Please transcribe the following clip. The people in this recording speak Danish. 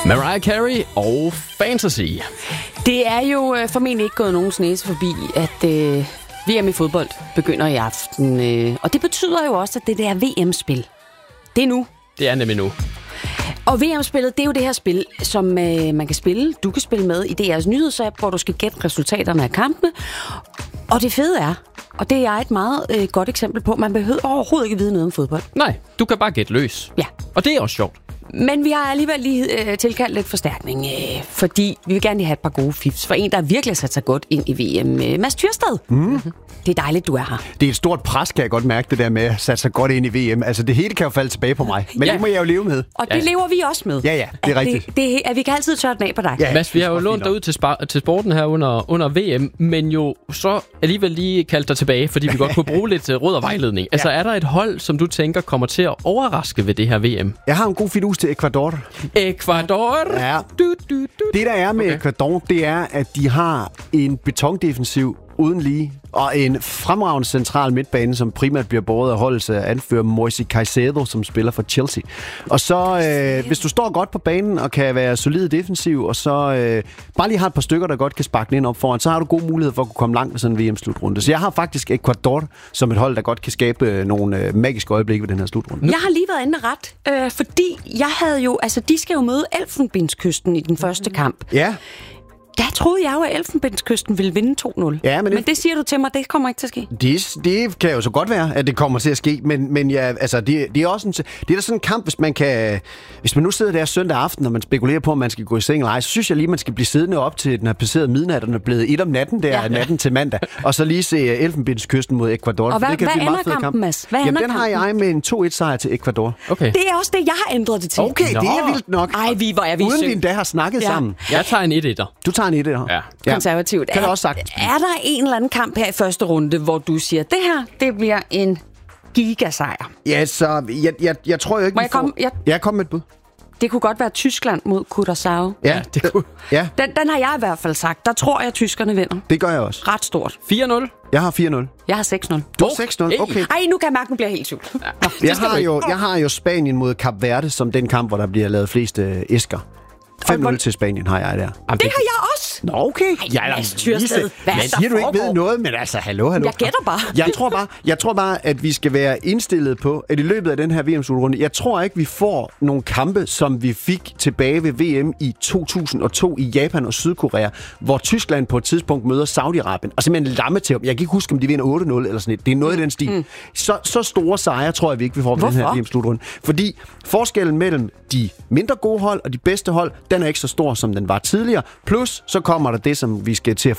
Mariah Carey og Fantasy. Det er jo formentlig ikke gået nogens næse forbi, at VM i fodbold begynder i aften. Og det betyder jo også, at det der VM-spil, det er nu. Det er nemlig nu. Og VM-spillet, det er jo det her spil, som man kan spille. Du kan spille med i DR's nyhedsapp, hvor du skal gætte resultaterne af kampene. Og det fede er, og det er et meget godt eksempel på, man behøver overhovedet ikke vide noget om fodbold. Nej, du kan bare gætte løs. Ja. Og det er også sjovt. Men vi har alligevel lige tilkaldt lidt forstærkning, fordi vi vil gerne have et par gode fifs for en, der virkelig har sat sig godt ind i VM. Mads Tyrsted. Det er dejligt, du er her. Det er et stort pres, kan jeg godt mærke, det der med at sætte sig godt ind i VM. Altså, det hele kan jo falde tilbage på mig. Men det må jeg jo leve med. Og det lever vi også med. Ja, det er rigtigt. Vi kan altid tørre den af på dig. Ja, Mads, vi har jo lånt dig ud til sporten her under VM, men jo så alligevel lige kaldt dig tilbage, fordi vi godt kunne bruge lidt råd og vejledning. Altså, er der et hold, som du tænker kommer til at overraske ved det her VM? Jeg har en god fidus til Ecuador. Ecuador? Ja. Det, der er med Ecuador, det er, at de har en betondefensiv uden lige, og en fremragende central midtbane, som primært bliver båret af holdets anfører Moise Caicedo, som spiller for Chelsea. Og så, hvis du står godt på banen og kan være solid defensiv, og så bare lige har et par stykker, der godt kan sparke den ind op foran, så har du god mulighed for at kunne komme langt ved sådan en VM-slutrunde. Så jeg har faktisk Ecuador som et hold, der godt kan skabe nogle magiske øjeblikke ved den her slutrunde. Jeg har lige været inde ret, fordi jeg havde jo, altså de skal jo møde Elfenbenskysten i den første kamp. Ja. Der troede jeg jo, at Elfenbenskysten ville vinde 2-0. Ja, men det siger du til mig, det kommer ikke til at ske. Det kan jo så godt være, at det kommer til at ske, men ja, altså, det er også det er da sådan en kamp, hvis man nu sidder der søndag aften, og man spekulerer på, om man skal gå i seng eller ej, så synes jeg lige, man skal blive siddende op til den har passeret midnat, og den er blevet 1 om natten natten til mandag, og så lige se Elfenbenskysten mod Ecuador. Og hvad ender kampen, Mads? Jamen, den har jeg med en 2-1-sejr til Ecuador. Okay. Det er også det, jeg har ændret det til. Okay, det er vildt nok. Ej, hvor er vi uden sød. vi endda har snakket sammen. Jeg tager en 1-1'er. Du tager en 1-1'er. Ja. Konservativt. Kan det også sagtens. Er der en eller anden kamp her i første runde, hvor du siger, det her, det bliver en gigasejr? Ja, så jeg tror jo ikke, Jeg kom med et bud. Det kunne godt være Tyskland mod Curaçao. Ja, det kunne. Ja. Den har jeg i hvert fald sagt. Der tror jeg, at tyskerne vinder. Det gør jeg også. Ret stort. 4-0. Jeg har 4-0. Jeg har 6-0. Du har 6-0? Okay. Ej, nu kan jeg mærke, nu bliver jeg helt syg. Jeg har jo Spanien mod Kap Verde som den kamp, hvor der bliver lavet flest æsker. 5-0 til Spanien har jeg der. Det har jeg også. Nå, okay. Mads Tyrsted, hvad jeg siger, du ikke ved noget, men altså, hallo. Jeg gætter bare. Jeg tror bare, at vi skal være indstillet på, at i løbet af den her VM-slutrunde, jeg tror ikke, vi får nogle kampe, som vi fik tilbage ved VM i 2002 i Japan og Sydkorea, hvor Tyskland på et tidspunkt møder Saudi-Arabien, og simpelthen lamme til dem. Jeg kan ikke huske, om de vinder 8-0 eller sådan et. Det er noget i den stil. Så store sejre tror jeg, vi ikke vi får ved den her VM-slutrunde. Fordi forskellen mellem de mindre gode hold og de bedste hold, den er ikke så stor, som den var tidligere. Plus, så kommer der det, som vi skal til at